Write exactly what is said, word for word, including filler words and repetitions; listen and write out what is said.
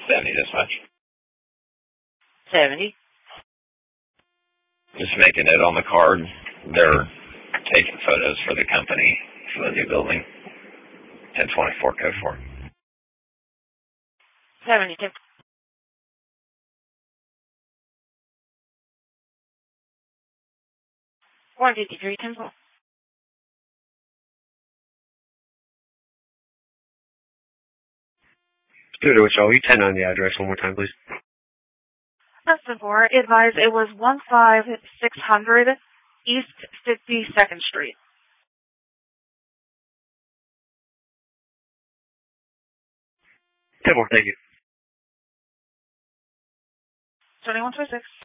seventy this much. seventy. Just make a note on the card. They're taking photos for the company for the new building. ten twenty-four code four. seventy-two. one fifty-three, ten four. Dude, which I'll ten on the address one more time, please. That's before. Advise it was one five six hundred East fifty-second Street. ten more, thank you. twenty-one twenty-six.